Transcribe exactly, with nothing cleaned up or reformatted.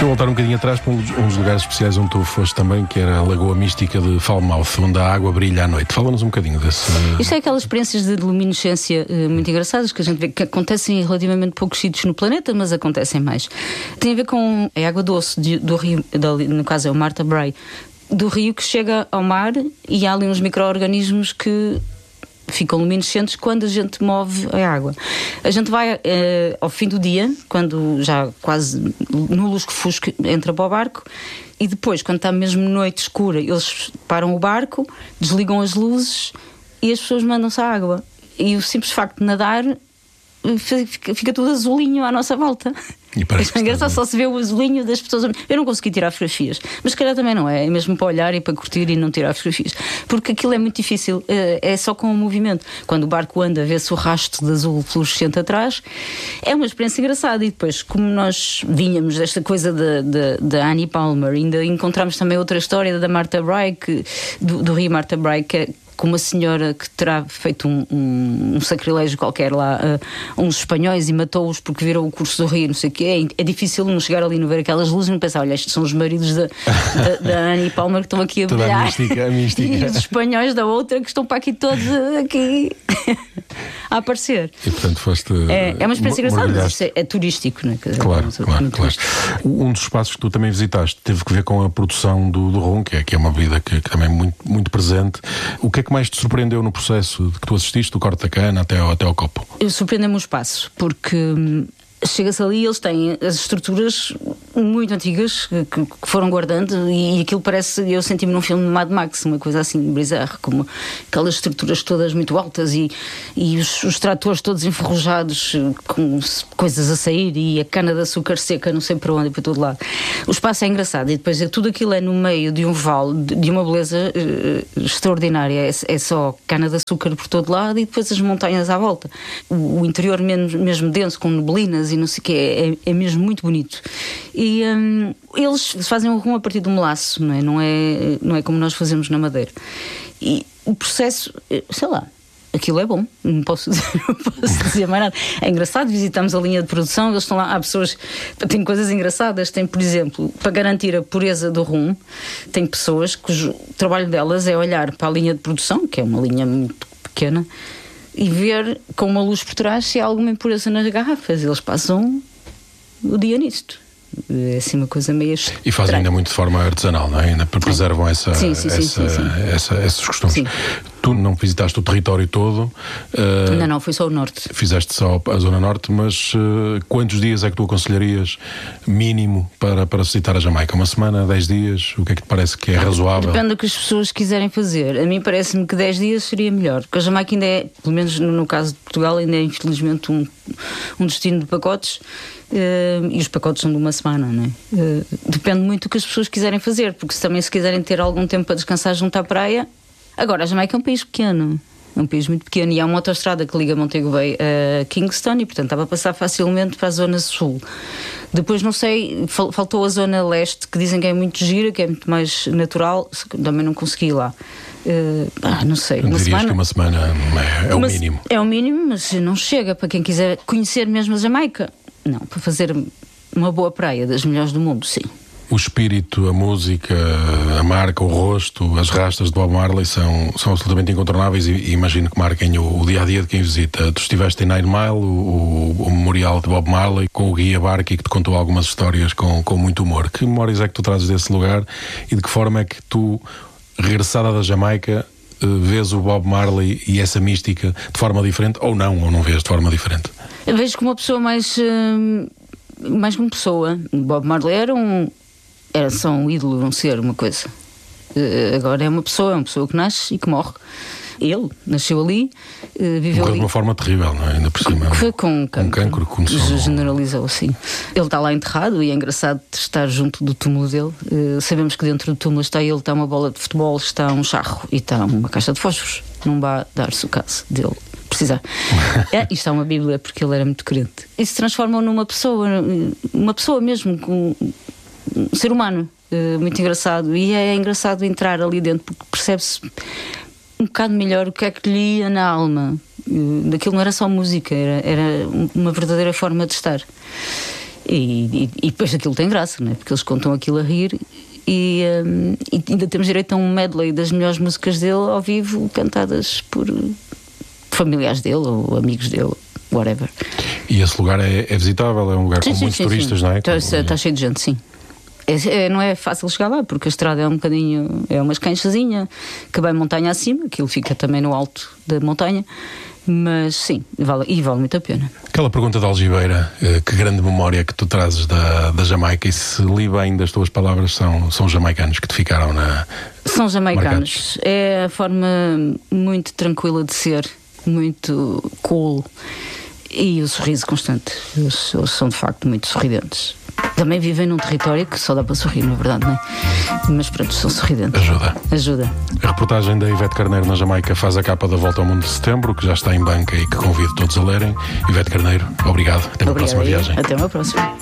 Deixa eu voltar um bocadinho atrás para uns lugares especiais onde tu foste também, que era a Lagoa Mística de Falmouth, onde a água brilha à noite. Fala-nos um bocadinho desse... Isto é aquelas experiências de luminescência uh, muito engraçadas que a gente vê que acontecem em relativamente poucos sítios no planeta, mas acontecem mais. Tem a ver com a água doce de, do rio, de, no caso é o Martha Brae, do rio que chega ao mar, e há ali uns micro-organismos que ficam luminescentes quando a gente move a água. A gente vai uh, ao fim do dia, quando já quase no lusco-fusco entra para o barco, e depois, quando está mesmo noite escura, eles param o barco, desligam as luzes e as pessoas mandam-se à água. E o simples facto de nadar fica, fica tudo azulinho à nossa volta. É engraçado, só se vê o azulinho das pessoas. Eu não consegui tirar fotografias, mas se calhar também não é, é mesmo para olhar e para curtir e não tirar fotografias, porque aquilo é muito difícil, é só com o movimento. Quando o barco anda, vê-se o rastro de azul fluorescente atrás. É uma experiência engraçada. E depois, como nós vinhamos desta coisa da Annie Palmer, ainda encontramos também outra história da Martha Brae, que, do, do rio Martha Brae, que é com uma senhora que terá feito um, um, um sacrilégio qualquer lá a uh, uns espanhóis e matou-os porque viram o curso do rio, não sei o quê. É, é difícil não chegar ali, não ver aquelas luzes e não pensar, olha, estes são os maridos da, da, da Annie Palmer que estão aqui a brilhar. A mística, a mística. E os espanhóis da outra que estão para aqui todos aqui a aparecer. E portanto foste... É, é uma experiência engraçada, mas é, é turístico, não é? Claro, é claro, claro. Um dos espaços que tu também visitaste teve que ver com a produção do, do rum, que é, que é uma bebida que, que também é muito, muito presente. O que é que mais te surpreendeu no processo de que tu assististe, do corte da cana até ao, até ao copo? Surpreendeu-me o espaço, porque hum, chega-se ali e eles têm as estruturas muito antigas que, que foram guardando, e, e aquilo parece, eu senti-me num filme de Mad Max, uma coisa assim bizarra, como aquelas estruturas todas muito altas e, e os, os tratores todos enferrujados com coisas a sair, e a cana de açúcar seca não sei para onde, para todo lado. O espaço é engraçado, e depois é, tudo aquilo é no meio de um vale de, de uma beleza uh, extraordinária. É, é só cana de açúcar por todo lado e depois as montanhas à volta. O, o interior mesmo, mesmo denso, com neblinas e não sei o que, é, é mesmo muito bonito. E hum, eles fazem o rum a partir do melaço, não é? Não é, não é como nós fazemos na Madeira. E o processo, sei lá, aquilo é bom, não posso dizer, não posso dizer mais nada. É engraçado, visitamos a linha de produção, eles estão lá, há pessoas, tem coisas engraçadas, tem, por exemplo, para garantir a pureza do rum, tem pessoas cujo trabalho delas é olhar para a linha de produção, que é uma linha muito pequena, e ver com uma luz por trás se há alguma impureza nas garrafas. Eles passam o dia nisto. É assim uma coisa meio estranha. E fazem ainda muito de forma artesanal, não é? Ainda preservam essa, sim, sim, sim, essa, sim, sim. Essa, esses costumes. Sim. Tu não visitaste o território todo. Uh, não, não, foi só o norte. Fizeste só a zona norte, mas uh, quantos dias é que tu aconselharias mínimo para, para visitar a Jamaica? Uma semana, dez dias? O que é que te parece que é razoável? Depende do que as pessoas quiserem fazer. A mim parece-me que dez dias seria melhor, porque a Jamaica ainda é, pelo menos no, no caso de Portugal, ainda é infelizmente um, um destino de pacotes. Uh, e os pacotes são de uma semana, não é? Uh, depende muito do que as pessoas quiserem fazer, porque se também se quiserem ter algum tempo para descansar junto à praia. Agora, a Jamaica é um país pequeno, é um país muito pequeno, e há uma autoestrada que liga Montego Bay a Kingston, e portanto estava a passar facilmente para a zona sul. Depois não sei, fal- faltou a zona leste, que dizem que é muito gira, que é muito mais natural, também não consegui ir lá. Uh, ah, não sei, não uma dirias semana, que uma semana é, é o mínimo? É o mínimo, mas não chega para quem quiser conhecer mesmo a Jamaica. Não, para fazer uma boa praia, das melhores do mundo, sim. O espírito, a música, a marca, o rosto, as rastas de Bob Marley são, são absolutamente incontornáveis, e, e imagino que marquem o, o dia-a-dia de quem visita. Tu estiveste em Nine Mile, o, o memorial de Bob Marley, com o guia Barky, que te contou algumas histórias com, com muito humor. Que memórias é que tu trazes desse lugar, e de que forma é que tu, regressada da Jamaica, vês o Bob Marley e essa mística de forma diferente, ou não, ou não vês de forma diferente? Eu vejo como uma pessoa mais uh, mais como pessoa. Bob Marley era um era só um ídolo, um ser, uma coisa. Uh, agora é uma pessoa, é uma pessoa que nasce e que morre. Ele nasceu ali, uh, viveu Morreu ali. de uma forma terrível, não é? Ainda por cima. Que foi com um cancro. Um cancro que começou. Generalizou, sim. Ele está lá enterrado, e é engraçado estar junto do túmulo dele. Uh, sabemos que dentro do túmulo está ele, está uma bola de futebol, está um charro e está uma caixa de fósforos. Não vai dar-se o caso dele precisar. É, isto está uma Bíblia, porque ele era muito crente. E se transformou numa pessoa, uma pessoa mesmo, com um ser humano, uh, muito engraçado. E é engraçado entrar ali dentro, porque percebe-se um bocado melhor o que é que lhe ia na alma. Uh, daquilo não era só música, era, era uma verdadeira forma de estar. E, e, e depois aquilo tem graça, não é? Porque eles contam aquilo a rir. E, um, e ainda temos direito a um medley das melhores músicas dele ao vivo, cantadas por familiares dele ou amigos dele, whatever. E esse lugar é, é visitável? É um lugar sim, com sim, muitos sim, turistas, sim. não é? Está, está cheio de gente, sim. É, é, não é fácil chegar lá, porque a estrada é um bocadinho, é uma escanchazinha que vai montanha acima, aquilo fica também no alto da montanha. Mas sim, vale, e vale muito a pena. Aquela pergunta da Algibeira, que grande memória que tu trazes da, da Jamaica, e se li bem das tuas palavras, são, são jamaicanos que te ficaram na... São jamaicanos. Marcados. É a forma muito tranquila de ser, muito cool, e o sorriso constante. Eles, eles são de facto muito sorridentes. Também vivem num território que só dá para sorrir, na verdade, não é? Mas pronto, são sorridentes. Ajuda. Ajuda. A reportagem da Ivete Carneiro na Jamaica faz a capa da Volta ao Mundo de Setembro, que já está em banca e que convido todos a lerem. Ivete Carneiro, obrigado. Até uma Obrigada próxima aí. viagem. Até uma próxima.